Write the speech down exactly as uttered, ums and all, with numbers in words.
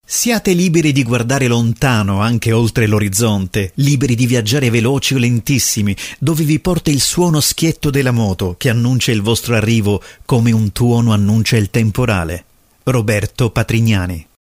Siate liberi di guardare lontano, anche oltre l'orizzonte, liberi di viaggiare veloci o lentissimi, dove vi porta il suono schietto della moto che annuncia il vostro arrivo come un tuono annuncia il temporale. Roberto Patrignani.